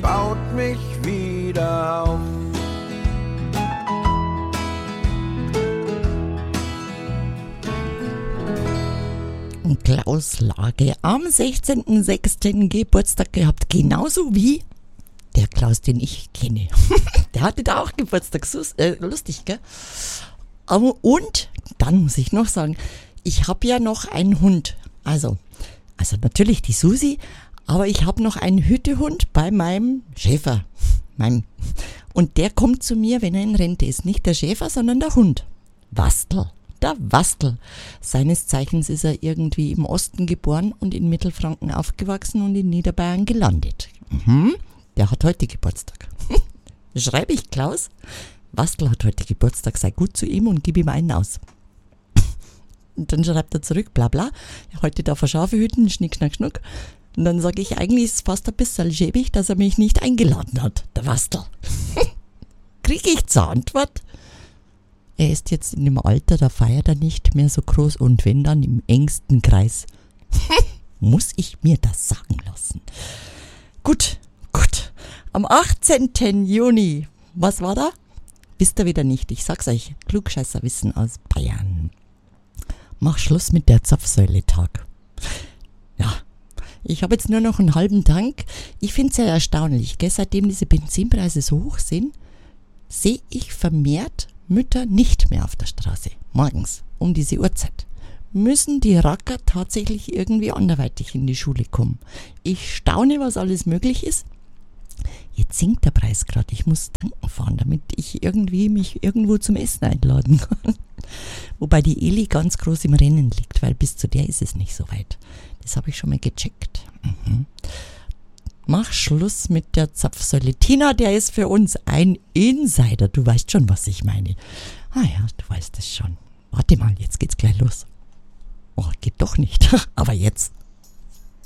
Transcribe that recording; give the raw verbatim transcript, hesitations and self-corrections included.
baut mich wieder auf. Klaus Lage am sechzehnten sechsten Geburtstag gehabt, genauso wie der Klaus, den ich kenne. Der hatte da auch Geburtstag, so, äh, lustig, gell? Aber und, dann muss ich noch sagen, ich habe ja noch einen Hund, also, also natürlich die Susi, aber ich habe noch einen Hütehund bei meinem Schäfer, meinem, und der kommt zu mir, wenn er in Rente ist, nicht der Schäfer, sondern der Hund, Wastel. Der Wastel. Seines Zeichens ist er irgendwie im Osten geboren und in Mittelfranken aufgewachsen und in Niederbayern gelandet. Mhm. Der hat heute Geburtstag. Schreibe ich Klaus, Wastel hat heute Geburtstag, sei gut zu ihm und gib ihm einen aus. Und dann schreibt er zurück, bla bla, heute darf er Schafe hüten, schnick, schnack, schnuck. Und dann sage ich, eigentlich ist es fast ein bisschen schäbig, dass er mich nicht eingeladen hat, der Wastel. Kriege ich zur Antwort? Er ist jetzt in dem Alter, da feiert er nicht mehr so groß und wenn dann im engsten Kreis. Muss ich mir das sagen lassen. Gut, gut. Am achtzehnten Juni, was war da? Wisst ihr wieder nicht, ich sag's euch, Klugscheißerwissen aus Bayern. Mach Schluss mit der Zapfsäule-Tag. Ja, ich habe jetzt nur noch einen halben Tank. Ich finde es ja erstaunlich, gell? Seitdem diese Benzinpreise so hoch sind, sehe ich vermehrt Mütter nicht mehr auf der Straße, morgens um diese Uhrzeit. Müssen die Racker tatsächlich irgendwie anderweitig in die Schule kommen. Ich staune, was alles möglich ist. Jetzt sinkt der Preis gerade. Ich muss tanken fahren, damit ich irgendwie mich irgendwo zum Essen einladen kann. Wobei die Eli ganz groß im Rennen liegt, weil bis zu der ist es nicht so weit. Das habe ich schon mal gecheckt. Mhm. Mach Schluss mit der Zapfsäule. Tina, der ist für uns ein Insider. Du weißt schon, was ich meine. Ah ja, du weißt es schon. Warte mal, jetzt geht's gleich los. Oh, geht doch nicht. Aber jetzt.